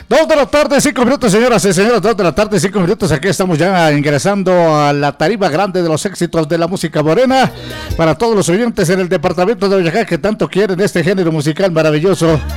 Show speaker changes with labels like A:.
A: 2 de la tarde, 5 minutos, señoras y señores. 2 de la tarde, 5 minutos. Aquí estamos ya ingresando a la tarima grande de los éxitos de la música morena. Para todos los oyentes en el departamento de Boyacá que tanto quieren este género musical maravilloso.